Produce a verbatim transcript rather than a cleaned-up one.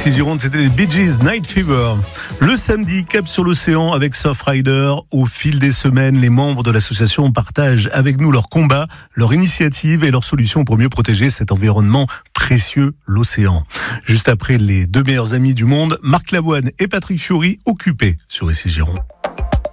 Ici Gironde, c'était les Bee Gees, Night Fever. Le samedi, cap sur l'océan avec Surfrider. Au fil des semaines, les membres de l'association partagent avec nous leurs combats, leurs initiatives et leurs solutions pour mieux protéger cet environnement précieux, l'océan. Juste après les deux meilleurs amis du monde, Marc Lavoine et Patrick Fiori, occupés sur Ici Gironde.